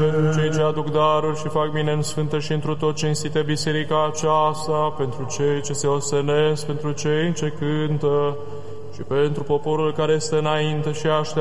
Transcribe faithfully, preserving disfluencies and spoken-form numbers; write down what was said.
pentru cei ce aduc daruri și fac bine în sfântă și întru tot cinstită biserica aceasta, pentru cei ce se ostenesc, pentru cei ce cântă și pentru poporul care stă înainte și așteaptă